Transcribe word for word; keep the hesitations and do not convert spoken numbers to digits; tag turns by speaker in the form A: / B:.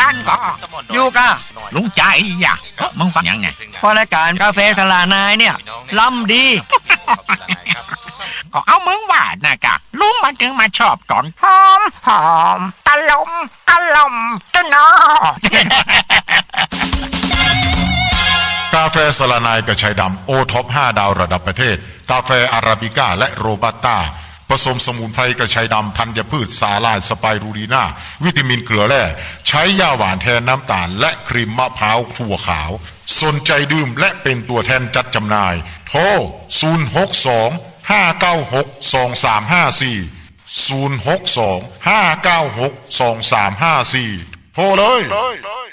A: บ้านก็
B: อยู่กะ
A: ลุงใจอ่ะมึงฟังยังไง
B: พอรายการกาแฟสลานายเนี่ยล้ำดี
A: ก็เอามึงว่านะกะลุงมันถึงมาชอบตอนหอมหอมตะลมตะลมตะน
C: อกาแฟสลานายกระชายดำโอท็อปห้าดาวระดับประเทศกาแฟอาราบิก้าและโรบัสต้าผสมสมุนไพรกระชายดำธัญพืชสาลายสไปรูลีนาวิตามินเกลือแร่ใช้ยาหวานแทนน้ำตาลและครีมมะพร้าวถั่วขาวสนใจดื่มและเป็นตัวแทนจัดจำหน่ายโทรศูนย์ หก สอง ห้า เก้า หก สอง สาม ห้า สี่ ศูนย์ หก สอง ห้า เก้า หก สอง สาม ห้า สี่โทรเลย